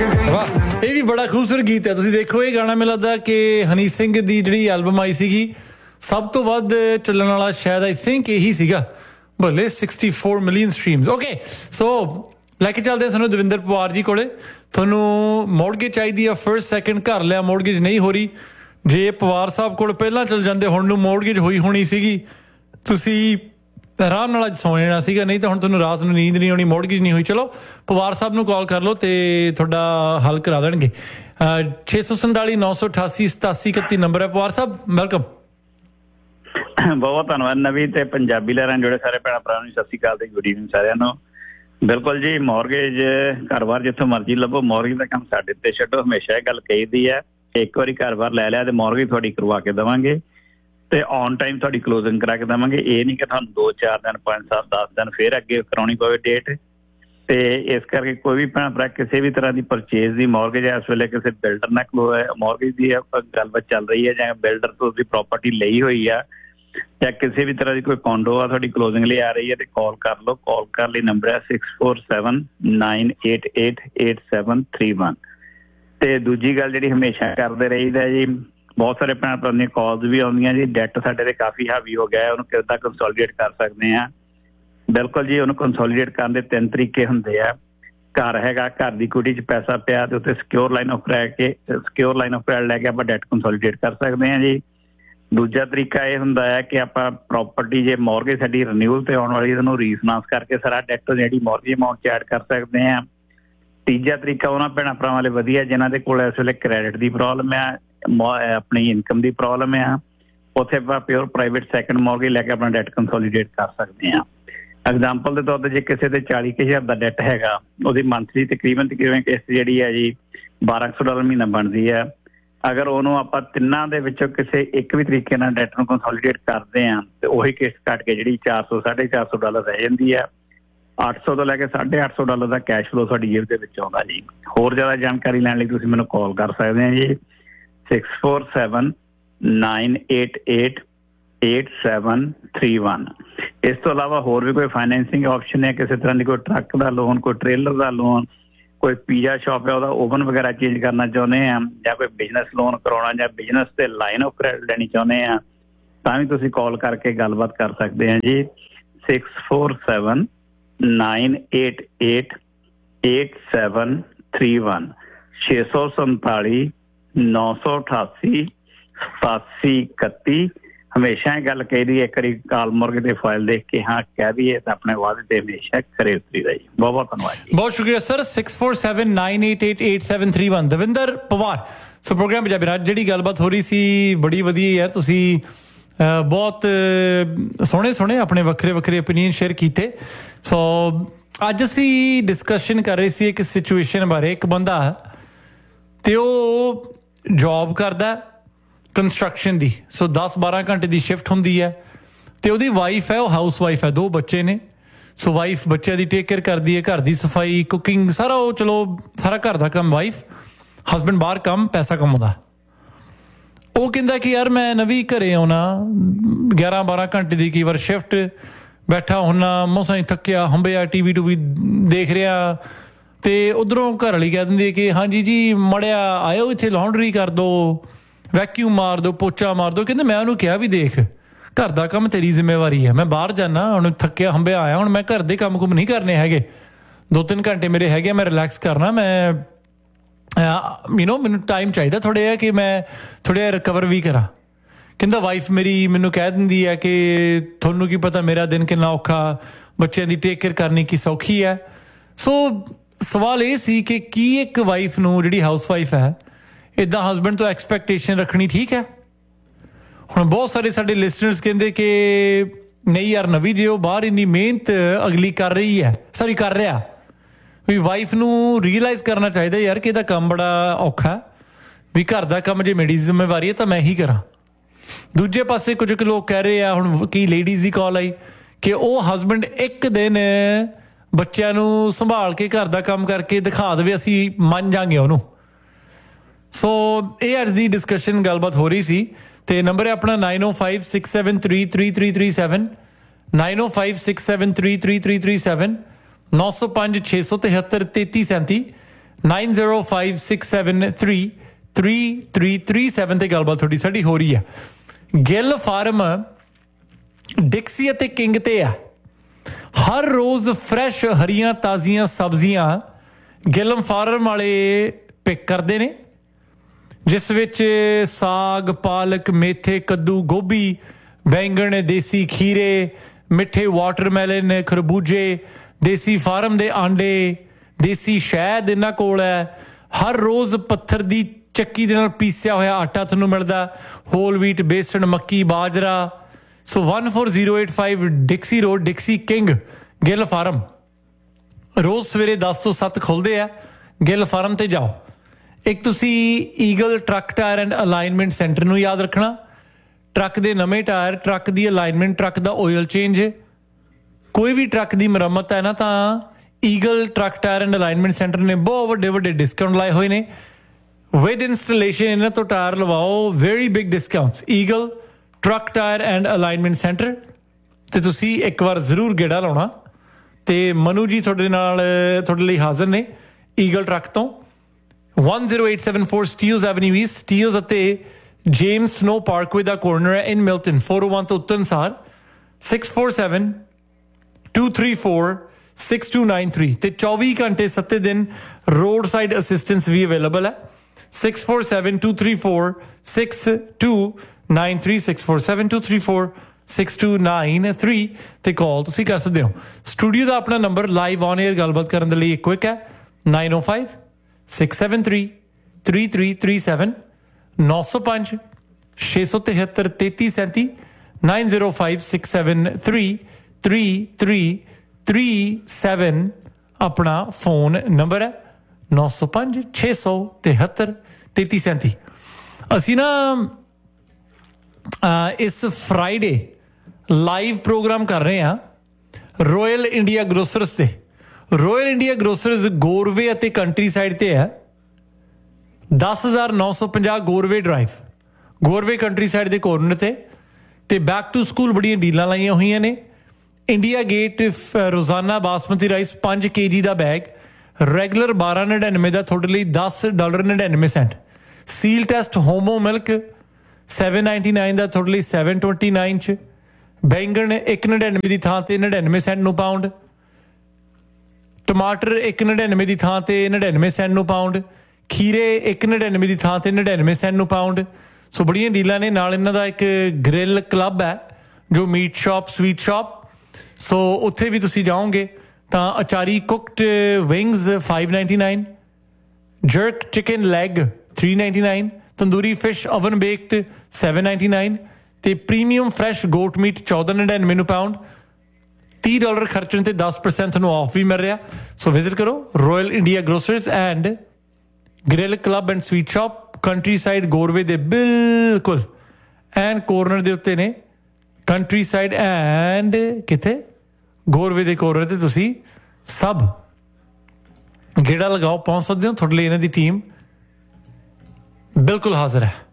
वाह ये भी बड़ा खूबसूरत गीत है। तुसीं देखो ये गाना मैनूं लगदा कि हनी सिंह दी जिहड़ी एल्बम आई सीगी सब तो वध चलण वाला शायद आई थिंक यही सीगा भले 64 मिलियन स्ट्रीम्स। ओके सो लैके चलते हैं सानूं दविंदर पवार जी कोले। तुहानूं मॉडगेज चाहिदी आ फर्स्ट सैकेंड घर लिया मॉडगेज नहीं हो रही जे पवार साहब कोल पहलां चल जांदे हुण नूं मॉडगेज होई होनी सीगी तुसीं आराम नाल सौ जाना सीगा नहीं तो हुण तुहानूं रात नूं नींद नहीं आउणी मॉडगेज नहीं हुई। चलो पवार साहब नूं कॉल कर लो ते तुहाडा हल करा देणगे। 647 988 87 31 नंबर है। पवार साहब वेलकम। बहुत धन्यवाद नवी ते पंजाबी लहरां जुड़े सारे भैन भरावां नूं सत श्री अकाल ते गुड ईवनिंग सारिआं नूं। बिल्कुल जी मॉर्गेज घर बार जिथों मर्जी लभो मॉर्गेज का काम साडे ते छड्डो। हमेशा ये गल कहीदी है एक बारी घर बार लै लिया तो मॉर्गेज तुहाडी करवा के देवांगे ते ऑन टाइम तुहाडी क्लोजिंग करा के देवांगे। ये नहीं कि तुहानूं 2-4 दिन 5-7 10 दिन फिर अगे कराउणी पवे डेट ते इस करके कोई भी भैन भरा किसी भी तरह की परचेज की मॉर्गेज इस वेले किसी बिल्डर नाल मॉर्गेज की गलबात चल रही है जां बिल्डर तो उसकी प्रॉपर्टी लई हुई है या किसी भी तरह की कोई कॉन्डो आ थोड़ी क्लोजिंग लिए आ रही है तो कॉल कर लो। कॉल कर ली नंबर है 647 988 8731। तो दूजी गल जी हमेशा करते रहीदा जी बहुत सारे भैन भरा दी कॉल्स भी आउंदियां जी डैट साडे ते काफ़ी हावी हो गया उन्होंने किदां कंसोलीडेट कर सकते हैं। बिल्कुल जी उन्होंने कंसोलीडेट करने के 3 तरीके होंगे आ। घर हैगा घर की कुटी च पैसा पिया तो उत्ते सिक्योर लाइन ऑफ क्रेडिट लैके आप डैट कंसोलीडेट कर सकते हैं जी। दूजा तरीका यह होंदा है कि आप प्रॉपर्टी जे मॉर्गेज साडी रिन्यूअल ते आउण वाली उहनूं रीफाइनेंस करके सारा डैट जिहड़ी मॉर्गेज अमाउंट च ऐड कर सकते हैं। तीजा तरीका उन्होंने भैन भरावां वाले वधिया जिन्हां दे कोल इस वेले क्रेडिट की प्रॉब्लम है अपनी इनकम की प्रॉब्लम है उत्थे आप प्योर प्राइवेट सैकेंड मॉर्गेज लैके अपना डैट कंसोलीडेट कर सकते हैं। एग्जाम्पल के तौर पर जो किसी के 40,000 का डैट है उसकी मंथली तकरीबन किस्त जी है जी $1200 महीना बनती है। अगर उन्होंने आप तिना किसी एक भी तरीके डैट को कंसोलीडेट करते हैं तो वही किस्त कट के जी $400-450 रह जाती है। 800 तो लैके $850 का कैश फ्लो साड़ी जेब के आता जी। होर ज़्यादा जानकारी लैन लई मैंने कॉल कर सकते हैं जी 647 988 8731। इस तो अलावा होर भी कोई फाइनैंसिंग ऑप्शन है किसी तरह की कोई ट्रक का लोन कोई ट्रेलर का लोन कोई पीजा शॉप है वह ओवन वगैरह चेंज करना चाहते हैं या कोई बिजनेस लोन करवाना या बिजनेस से लाइन ऑफ क्रेडिट लैनी चाहते हैं तो भी तुम कॉल करके गलबात कर सकते हैं जी 647 988 8731 647 988 8731। हमेशा गल कही दी एक बार काल मॉर्गेज की फाइल देख के हाँ कह दिए तो अपने वादे से हमेशा खरे उतरी रही। बहुत बहुत धन्यवाद जी। बहुत शुक्रिया सर। 647 988 8731 दविंदर पवार। सो प्रोग्राम पंजाबी राज जी गलबात हो रही सी बड़ी वधिया यार तुसी बहुत सोहने सोहने अपने वक्रे वक्रे ओपीनियन शेयर किए। सो अज असी डिस्कशन कर रहे सी एक सिचुएशन बारे। एक बंदा तो जॉब करदा कंस्ट्रक्शन दी सो 10-12 घंटे की शिफ्ट होंगी है तो वही वाइफ है वो हाउस वाइफ है 2 बच्चे ने। सो वाइफ बच्चों की टेक केयर करती है घर की सफाई कुकिंग सारा वो चलो सारा घर का काम वाइफ हसबैंड बाहर काम पैसा कमाता। वो कहता कि यार मैं नवी घरे आना 11-12 घंटे की कई बार शिफ्ट बैठा होना मौसा ही थकिया हंबिया टीवी टूवी देख रहा तो उधरों घर वाली कह देंगे कि हाँ जी मड़िया आयो इत्थे लॉन्ड्री कर दो वैक्यूम मार दो पोचा मार दो। कहते मैं उन्होंने कहा भी देख घर का काम तेरी जिम्मेवारी है मैं बाहर जाना हूँ थकिया हंबिया आया हूँ मैं घर के काम कुम नहीं करने है 2-3 घंटे मेरे है मैं रिलैक्स करना मैं मैनू टाइम चाहिए थोड़े है कि मैं थोड़े रिकवर भी करा। कहता वाइफ मेरी मैनू कह दी है कि थोनू की पता मेरा दिन कितना औखा बच्चों की टेक केयर करनी की सौखी है। सो सवाल ये सी कि की एक वाइफ नू जिहड़ी हाउस वाइफ है इदा हसबैंड तो एक्सपैक्टेशन रखनी ठीक है। हुण बहुत सारे साडे लिसनर्स कहते कि नहीं यार नवी जे बाहर इन्नी मेहनत अगली कर रही है सॉरी कर रहा भी वाइफ नू रियलाइज करना चाहिए यार कि इहदा काम बड़ा औखा भी घर का काम जे मेरी जिम्मेवारी है तो मैं ही करा। दूजे पासे कुछ लोग कह रहे हैं हुण की लेडीज़ की कॉल आई कि वह हसबैंड एक दिन बच्चों नू संभाल के घर का काम करके दिखा दे असी मन जाएंगे उन्होंने। सो ये अज की डिस्कशन गलबात हो रही सी ते नंबर है अपना 9056733337 9056733337 905 673 3337 9056733337 ਤੇ ਗੱਲਬਾਤ ਤੁਹਾਡੀ ਸਾਡੀ ਹੋ ਰਹੀ ਹੈ। ਗਿੱਲ ਫਾਰਮ ਡਿਕਸੀ ਅਤੇ ਕਿੰਗ ਤੇ ਆ। ਹਰ ਰੋਜ਼ ਫਰੈਸ਼ ਹਰੀਆਂ ਤਾਜ਼ੀਆਂ ਸਬਜ਼ੀਆਂ ਗਿੱਲ ਫਾਰਮ ਵਾਲੇ ਪਿਕ ਕਰਦੇ ਨੇ, ਜਿਸ ਵਿੱਚ ਸਾਗ, ਪਾਲਕ, ਮੇਥੇ, ਕੱਦੂ, ਗੋਭੀ, ਬੈਂਗਣ, ਦੇਸੀ ਖੀਰੇ, ਮਿੱਠੇ ਵਾਟਰਮੈਲਨ, ਖਰਬੂਜੇ, ਦੇਸੀ ਫਾਰਮ ਦੇ ਆਂਡੇ, ਦੇਸੀ ਸ਼ਹਿਦ ਇਹਨਾਂ ਕੋਲ ਹੈ। ਹਰ ਰੋਜ਼ ਪੱਥਰ ਦੀ ਚੱਕੀ ਦੇ ਨਾਲ ਪੀਸਿਆ ਹੋਇਆ ਆਟਾ ਤੁਹਾਨੂੰ ਮਿਲਦਾ, ਹੋਲ ਵੀਟ, ਬੇਸਣ, ਮੱਕੀ, ਬਾਜਰਾ। ਸੋ 14085 ਡਿਕਸੀ ਰੋਡ, ਡਿਕਸੀ ਕਿੰਗ, ਗਿੱਲ ਫਾਰਮ। ਰੋਜ਼ ਸਵੇਰੇ 10 ਤੋਂ 7 ਖੁੱਲ੍ਹਦੇ ਆ। ਗਿੱਲ ਫਾਰਮ ਤੇ ਜਾਓ। ਇੱਕ ਤੁਸੀਂ eagle truck tyre and alignment centre ਨੂੰ ਯਾਦ ਰੱਖਣਾ। ਟਰੱਕ ਦੇ ਨਵੇਂ ਟਾਇਰ, ਟਰੱਕ ਦੀ ਅਲਾਈਨਮੈਂਟ, ਟਰੱਕ ਦਾ ਆਇਲ ਚੇਂਜ, ਕੋਈ ਵੀ ਟਰੱਕ ਦੀ ਮੁਰੰਮਤ ਹੈ ਨਾ, ਤਾਂ eagle truck tyre and alignment centre ਨੇ ਬਹੁਤ ਵੱਡੇ ਵੱਡੇ ਡਿਸਕਾਊਂਟ ਲਾਏ ਹੋਏ ਨੇ। ਵਿਦ ਇੰਸਟਾਲੇਸ਼ਨ ਇਹਨਾਂ ਤੋਂ tyre ਲਵਾਓ, very big discounts. Eagle truck tyre and alignment centre ਤੇ ਤੁਸੀਂ ਇੱਕ ਵਾਰ ਜ਼ਰੂਰ ਗੇੜਾ ਲਾਉਣਾ। ਤੇ ਮਨੂ ਜੀ ਤੁਹਾਡੇ ਨਾਲ ਤੁਹਾਡੇ ਲਈ ਹਾਜ਼ਰ ਨੇ ਈਗਲ ਟਰੱਕ ਤੋਂ। 10874 ਸਟੀਲਸ ਐਵਨਿਊ ਈਸਟ, ਸਟੀਲਸ ਅਤੇ ਜੇਮਸ ਸਨੋ ਪਾਰਕਵੇ ਦਾ ਕੋਰਨਰ ਹੈ ਇਨ ਮਿਲਟਨ। 401 ਤੋਂ ਉੱਤਨਸਾਰ 647-234-6293 ਤੇ 24 ਘੰਟੇ 7 ਦਿਨ ਰੋਡ ਸਾਈਡ ਅਸਿਸਟੈਂਸ ਵੀ ਅਵੇਲੇਬਲ ਹੈ। 647-234-6293 647-234-6293 ਤੇ ਕਾਲ ਤੁਸੀਂ ਕਰ ਸਕਦੇ ਹੋ। ਸਟੂਡੀਓ ਦਾ ਆਪਣਾ ਨੰਬਰ ਲਾਈਵ ਔਨ 에ਅਰ ਗੱਲਬਾਤ ਕਰਨ ਦੇ ਲਈ ਇੱਕੋ ਇੱਕ ਹੈ 905-673-3337 905-673-3337 905-673-3337 ਆਪਣਾ ਫੋਨ ਨੰਬਰ ਹੈ 905-673-3337। ਅਸੀਂ ਨਾ ਇਸ ਫਰਾਈਡੇ ਲਾਈਵ ਪ੍ਰੋਗਰਾਮ ਕਰ ਰਹੇ ਹਾਂ ਰੋਇਲ ਇੰਡੀਆ ਗਰੋਸਰਸ ਤੇ। ਰੋਇਲ ਇੰਡੀਆ ਗਰੋਸਰਸ ਗੋਰਵੇ ਅਤੇ ਕੰਟਰੀ ਸਾਈਡ ਤੇ ਹੈ। 10,950 ਗੋਰਵੇ ਡਰਾਈਵ, ਗੋਰਵੇ ਕੰਟਰੀ ਸਾਈਡ ਦੇ ਕੋਰਨਰ ਤੇ ਬੈਕ ਟੂ ਸਕੂਲ ਬੜੀਆਂ ਡੀਲਾਂ ਲਾਈਆਂ ਹੋਈਆਂ ਨੇ। ਇੰਡੀਆ ਗੇਟ ਰੋਜ਼ਾਨਾ ਬਾਸਮਤੀ ਰਾਈਸ 5 kg ਦਾ ਬੈਗ ਰੈਗੂਲਰ $12.99 ਦਾ ਤੁਹਾਡੇ ਲਈ $10.99। ਸੀਲ ਟੈਸਟ ਹੋਮੋ ਮਿਲਕ $7.99 ਦਾ ਤੁਹਾਡੇ ਲਈ $7.29 ਚ। ਬੈਂਗਣ 1.99 ਦੀ ਥਾਂ ਤੇ 99 ਸੈਂਟ ਨੂੰ ਪਾਉਂਡ। ਟਮਾਟਰ 1.99 ਦੀ ਥਾਂ ਤੇ 99 ਸੈਂਟ ਨੂੰ ਪਾਉਂਡ। ਖੀਰੇ 1.99 ਦੀ ਥਾਂ ਤੇ 99 ਸੈਂਟ ਨੂੰ ਪਾਉਂਡ। ਸੋ ਬੜੀਆਂ ਡੀਲਾਂ ਨੇ। ਨਾਲ ਇਹਨਾਂ ਦਾ ਇੱਕ ਗ੍ਰਿਲ ਕਲੱਬ ਹੈ ਜੋ ਮੀਟ ਸ਼ਾਪ, ਸਵੀਟ ਸ਼ਾਪ। ਸੋ ਉੱਥੇ ਵੀ ਤੁਸੀਂ ਜਾਓਗੇ ਤਾਂ ਅਚਾਰੀ cooked wings $5.99, jerk chicken leg $3.99, tandoori fish oven baked $7.99 ਤੇ ਪ੍ਰੀਮੀਅਮ ਫਰੈਸ਼ ਗੋਟ ਮੀਟ $14.99 ਨੂੰ ਪਾਉਂਡ। $30 ਖਰਚਣ ਤੇ 10% ਨੂੰ ਆਫ ਵੀ ਮਿਲ ਰਿਹਾ। ਸੋ ਵਿਜ਼ਿਟ ਕਰੋ royal India ਗਰੋਸਰਸ and grill club and sweet shop, country side ਗੋਰਵੇ ਦੇ ਬਿਲਕੁਲ ਐਂਡ ਕੋਰਨਰ ਦੇ ਉੱਤੇ ਨੇ। ਕੰਟਰੀ ਸਾਈਡ ਐਂਡ ਕਿੱਥੇ ਗੋਰਵੇ ਦੇ ਕੋਰਨਰ ਤੇ ਤੁਸੀਂ ਸਭ ਗੇੜਾ ਲਗਾਓ, ਪਹੁੰਚ ਸਕਦੇ ਹੋ। ਤੁਹਾਡੇ ਲਈ ਇਹਨਾਂ ਦੀ ਟੀਮ ਬਿਲਕੁਲ ਹਾਜ਼ਰ ਹੈ।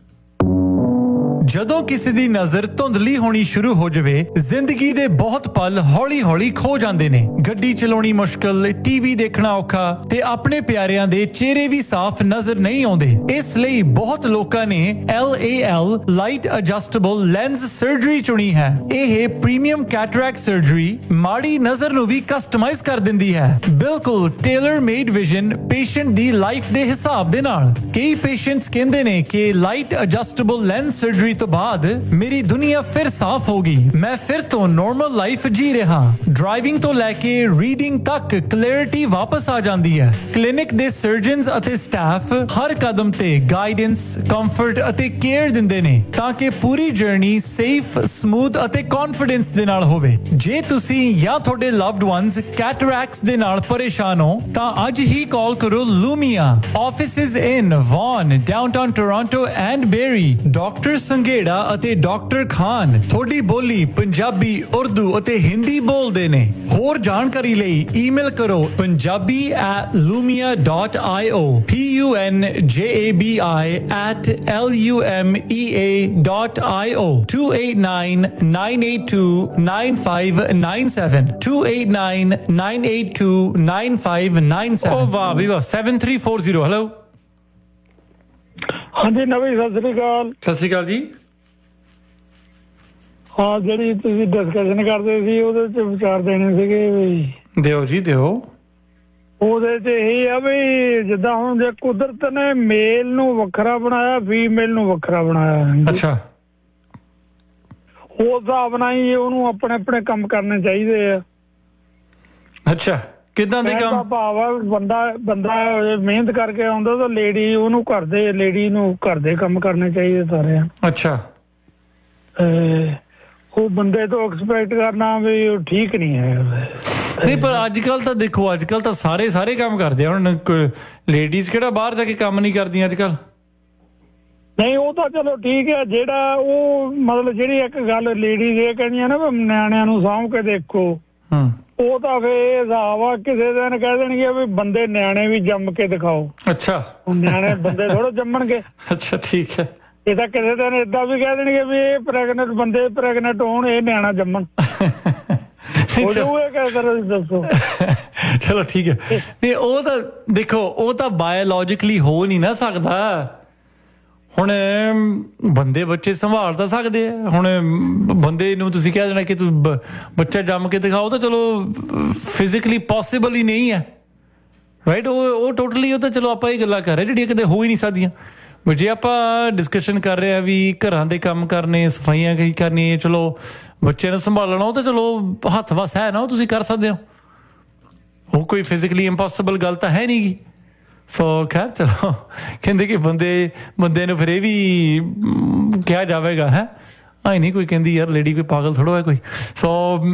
ਜਦੋਂ ਕਿਸੇ ਦੀ ਨਜ਼ਰ ਧੁੰਦਲੀ ਹੋਣੀ ਸ਼ੁਰੂ ਹੋ ਜਾਵੇ, ਜ਼ਿੰਦਗੀ ਦੇ ਬਹੁਤ ਪਲ ਹੌਲੀ-ਹੌਲੀ ਖੋ ਜਾਂਦੇ ਨੇ। ਗੱਡੀ ਚਲਾਉਣੀ ਮੁਸ਼ਕਲ, ਟੀਵੀ ਦੇਖਣਾ ਔਖਾ ਤੇ ਆਪਣੇ ਪਿਆਰਿਆਂ ਦੇ ਚਿਹਰੇ ਵੀ ਸਾਫ਼ ਨਜ਼ਰ ਨਹੀਂ ਆਉਂਦੇ। ਇਸ ਲਈ ਬਹੁਤ ਲੋਕਾਂ ਨੇ LAL light adjustable lens surgery ਚੁਣੀ ਹੈ। ਇਹ ਪ੍ਰੀਮੀਅਮ ਕੈਟਰੈਕਟ ਸਰਜਰੀ ਮਾੜੀ ਨਜ਼ਰ ਨੂੰ ਵੀ ਕਸਟਮਾਈਜ਼ ਕਰ ਦਿੰਦੀ ਹੈ, ਬਿਲਕੁਲ ਟੇਲਰ ਮੇਡ ਵਿਜ਼ਨ ਪੇਸ਼ੈਂਟ ਦੀ ਲਾਈਫ ਦੇ ਹਿਸਾਬ ਦੇ ਨਾਲ। ਕਈ ਪੇਸ਼ੈਂਟਸ ਕਹਿੰਦੇ ਨੇ ਕਿ ਲਾਈਟ ਐਡਜਸਟੇਬਲ ਲੈਂਸ ਸਰਜਰੀ ਤੋਂ ਬਾਅਦ ਮੇਰੀ ਦੁਨੀਆ ਫਿਰ ਸਾਫ਼ ਹੋ ਗਈ, ਮੈਂ ਫਿਰ ਤੋਂ ਨਾਰਮਲ ਲਾਈਫ ਜੀ ਰਿਹਾ। ਡਰਾਈਵਿੰਗ ਤੋਂ ਲੈ ਕੇ ਰੀਡਿੰਗ ਤੱਕ ਕਲੈਰਿਟੀ ਵਾਪਸ ਆ ਜਾਂਦੀ ਹੈ। ਕਲੀਨਿਕ ਦੇ ਸਰਜਨਸ ਅਤੇ ਸਟਾਫ ਹਰ ਕਦਮ ਤੇ ਗਾਈਡੈਂਸ, ਕੰਫਰਟ ਅਤੇ ਕੇਅਰ ਦਿੰਦੇ ਨੇ ਤਾਂ ਕਿ ਪੂਰੀ ਜਰਨੀ ਸੇਫ, ਸਮੂਥ ਅਤੇ ਕੌਨਫੀਡੈਂਸ ਦੇ ਨਾਲ ਹੋਵੇ। ਜੇ ਤੁਸੀਂ ਜਾਂ ਤੁਹਾਡੇ ਲਵਡ ਵਨਸ ਕੈਟਰੈਕਟਸ ਦੇ ਨਾਲ ਪਰੇਸ਼ਾਨ ਹੋ ਤਾਂ ਅੱਜ ਹੀ ਕਾਲ ਕਰੋ ਲੂਮੀਆ। Offices in won, downtown Toronto and berry. Doctor ਮੰਗੇੜਾ ਅਤੇ ਡਾਕਟਰ ਖਾਨ ਤੁਹਾਡੀ ਬੋਲੀ ਪੰਜਾਬੀ, ਉਰਦੂ ਅਤੇ ਹਿੰਦੀ ਬੋਲਦੇ ਨੇ। ਹੋਰ ਜਾਣਕਾਰੀ ਲਈ ਈਮੇਲ ਕਰੋ punjabi@lumia.io punjabi@lumea.io 2899829597 2899829597। ਓ ਵਾਹ ਵੀ ਵਾਹ 7340। ਹੈਲੋ ਹਾਂਜੀ ਨਵੀਂ ਸਤਿ ਸ੍ਰੀ ਅਕਾਲ। ਸਤਿ ਸ੍ਰੀ ਅਕਾਲ ਜੀ। ਹਾਂ ਜਿਹੜੀ ਤੁਸੀਂ ਡਿਸਕਸ਼ਨ ਕਰਦੇ ਸੀ ਉਹਦੇ ਚ ਵਿਚਾਰ ਦੇਣੇ ਸੀਗੇ ਵੀ ਦਿਓ ਜੀ ਦਿਓ। ਉਹਦੇ ਚ ਇਹ ਆ ਵੀ ਜਿੱਦਾਂ ਹੁਣ ਜੇ ਕੁਦਰਤ ਨੇ ਮੇਲ ਨੂੰ ਵੱਖਰਾ ਬਣਾਇਆ, ਫੀਮੇਲ ਨੂੰ ਵੱਖਰਾ ਬਣਾਇਆ। ਅੱਛਾ। ਉਸ ਹਿਸਾਬ ਨਾਲ ਹੀ ਉਹਨੂੰ ਆਪਣੇ ਆਪਣੇ ਕੰਮ ਕਰਨੇ ਚਾਹੀਦੇ ਆ। ਅੱਛਾ ਕਿੱਦਾਂ ਦੇ ਕੰਮ? ਭਾਵ ਆ ਬੰਦਾ ਮਿਹਨਤ ਕਰਕੇ ਆਉਂਦਾ ਤਾਂ ਲੇਡੀ ਉਹਨੂੰ ਲੇਡੀ ਨੂੰ ਘਰ ਦੇ ਕੰਮ ਕਰਨੇ ਚਾਹੀਦੇ ਸਾਰਿਆਂ। ਅੱਛਾ। ਉਹ ਬੰਦੇ ਤੋਂ ਐਕਸਪੈਕਟ ਕਰਨਾ ਵੀ ਉਹ ਠੀਕ ਨਹੀਂ ਹੈ। ਨਹੀਂ ਪਰ ਅੱਜ ਕੱਲ ਤਾਂ ਦੇਖੋ, ਅੱਜ ਕੱਲ ਤਾਂ ਸਾਰੇ ਕੰਮ ਕਰਦੇ ਆ। ਹੁਣ ਲੇਡੀਜ਼ ਕਿਹੜਾ ਬਾਹਰ ਜਾ ਕੇ ਕੰਮ ਨਹੀਂ ਕਰਦੀਆਂ ਅੱਜ ਕੱਲ? ਨਹੀਂ ਉਹ ਤਾਂ ਚਲੋ ਠੀਕ ਹੈ। ਜਿਹੜਾ ਉਹ ਮਤਲਬ ਜਿਹੜੀ ਇੱਕ ਗੱਲ ਲੇਡੀਜ਼ ਇਹ ਕਹਿੰਦੀਆਂ ਨਾ ਵੀ ਨਿਆਣਿਆਂ ਨੂੰ ਸਾਂਭ ਕੇ ਦੇਖੋ, ਉਹ ਤਾਂ ਫੇਰ ਇਹ ਹਿਸਾਬ ਆ ਕਿਸੇ ਦਿਨ ਕਹਿ ਦੇਣਗੇ ਵੀ ਬੰਦੇ ਨਿਆਣੇ ਵੀ ਜੰਮ ਕੇ ਦਿਖਾਓ। ਅੱਛਾ। ਨਿਆਣੇ ਬੰਦੇ ਥੋੜਾ ਜੰਮਣਗੇ। ਅੱਛਾ ਠੀਕ ਹੈ। ਇਹ ਤਾਂ ਕਿਸੇ ਦਿਨ ਏਦਾਂ ਵੀ ਕਹਿ ਦੇਣਗੇ ਵੀ ਇਹ ਬੰਦੇ ਪ੍ਰੈਗਨੈਂਟ ਹੋਣ, ਇਹ ਨਿਆਣਾ ਜੰਮਣ। ਦੱਸੋ। ਚਲੋ ਠੀਕ ਹੈ। ਨਹੀਂ ਉਹ ਤਾਂ ਦੇਖੋ, ਉਹ ਤਾਂ ਬਾਇਓਲੋਜਿਕਲੀ ਹੋ ਨਹੀਂ ਨਾ ਸਕਦਾ। ਹੁਣ ਬੰਦੇ ਬੱਚੇ ਸੰਭਾਲ ਤਾਂ ਸਕਦੇ ਆ। ਹੁਣ ਬੰਦੇ ਨੂੰ ਤੁਸੀਂ ਕਹਿ ਦੇਣਾ ਕਿ ਤੂੰ ਬੱਚਾ ਜੰਮ ਕੇ ਦਿਖਾਓ, ਤਾਂ ਚਲੋ ਫਿਜ਼ੀਕਲੀ ਪੋਸੀਬਲ ਹੀ ਨਹੀਂ ਹੈ। ਰਾਈਟ। ਉਹ ਟੋਟਲੀ ਉਹ ਤਾਂ ਚਲੋ ਆਪਾਂ ਇਹ ਗੱਲਾਂ ਕਰ ਰਹੇ ਜਿਹੜੀਆਂ ਕਦੇ ਹੋ ਹੀ ਨਹੀਂ ਸਕਦੀਆਂ। ਜੇ ਆਪਾਂ ਡਿਸਕਸ਼ਨ ਕਰ ਰਹੇ ਆ ਵੀ ਘਰਾਂ ਦੇ ਕੰਮ ਕਰਨੇ, ਸਫਾਈਆਂ ਕਰਨੀਆਂ, ਚਲੋ ਬੱਚੇ ਨੂੰ ਸੰਭਾਲਣਾ, ਉਹ ਤਾਂ ਚਲੋ ਹੱਥ ਵਸ ਹੈ ਨਾ, ਉਹ ਤੁਸੀਂ ਕਰ ਸਕਦੇ ਹੋ। ਉਹ ਕੋਈ ਫਿਜ਼ੀਕਲੀ ਇੰਪੋਸੀਬਲ ਗੱਲ ਤਾਂ ਹੈ ਨਹੀਂ ਗੀ। ਸੋ ਖੈਰ ਚਲੋ ਕਹਿੰਦੇ ਕਿ ਬੰਦੇ ਨੂੰ ਫਿਰ ਇਹ ਵੀ ਕਿਹਾ ਜਾਵੇਗਾ ਹੈ ਆਈ ਨਹੀਂ ਕੋਈ ਕਹਿੰਦੀ ਯਾਰ ਲੇਡੀ ਕੋਈ ਪਾਗਲ ਥੋੜ੍ਹਾ ਹੈ ਕੋਈ। ਸੋ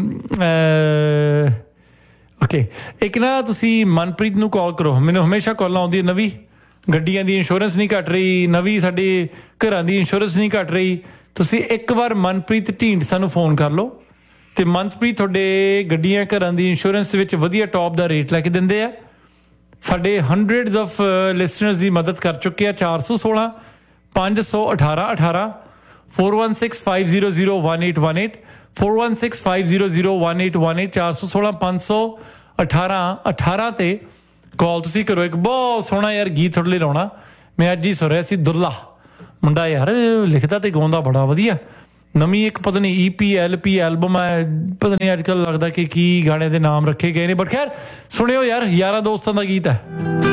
ਓਕੇ ਇੱਕ ਨਾ ਤੁਸੀਂ ਮਨਪ੍ਰੀਤ ਨੂੰ ਕਾਲ ਕਰੋ। ਮੈਨੂੰ ਹਮੇਸ਼ਾ ਕਾਲਾਂ ਆਉਂਦੀ ਨਵੀਂ ਗੱਡੀਆਂ ਦੀ ਇੰਸ਼ੋਰੈਂਸ ਨਹੀਂ ਘੱਟ ਰਹੀ, ਨਵੀਂ ਸਾਡੇ ਘਰਾਂ ਦੀ ਇੰਸ਼ੋਰੈਂਸ ਨਹੀਂ ਘੱਟ ਰਹੀ। ਤੁਸੀਂ ਇੱਕ ਵਾਰ ਮਨਪ੍ਰੀਤ ਢੀਂਡਸਾ ਨੂੰ ਫੋਨ ਕਰ ਲਓ ਤੇ ਮਨਪ੍ਰੀਤ ਤੁਹਾਡੇ ਗੱਡੀਆਂ ਘਰਾਂ ਦੀ ਇੰਸ਼ੋਰੈਂਸ ਵਿੱਚ ਵਧੀਆ ਟੌਪ ਦਾ ਰੇਟ ਲੈ ਕੇ ਦਿੰਦੇ ਆ। ਸਾਡੇ ਹੰਡਰਡਸ ਆਫ ਲਿਸਨਰਸ ਦੀ ਮਦਦ ਕਰ ਚੁੱਕੇ ਆ। 416 518 18 4165001818 4165001818 416 518 18 ਤੇ ਕਾਲ ਤੁਸੀਂ ਕਰੋ। ਇੱਕ ਬਹੁਤ ਸੋਹਣਾ ਯਾਰ ਗੀਤ ਤੁਹਾਡੇ ਲਈ ਲਾਉਣਾ ਮੈਂ ਅੱਜ ਹੀ ਸੁਣਿਆ ਸੀ। ਦੁੱਲਾ ਮੁੰਡਾ ਯਾਰ ਲਿਖਦਾ ਤੇ ਗਾਉਂਦਾ ਬੜਾ ਵਧੀਆ। ਨਵੀਂ ਇੱਕ ਪਤਾ ਨਹੀਂ EP LP ਐਲਬਮ ਹੈ, ਪਤਾ ਨਹੀਂ ਅੱਜ ਕੱਲ੍ਹ ਲੱਗਦਾ ਕਿ ਕੀ ਗਾਣੇ ਦੇ ਨਾਮ ਰੱਖੇ ਗਏ ਨੇ, ਬਟ ਖੈਰ ਸੁਣਿਓ ਯਾਰ, ਯਾਰਾਂ ਦੋਸਤਾਂ ਦਾ ਗੀਤ ਹੈ।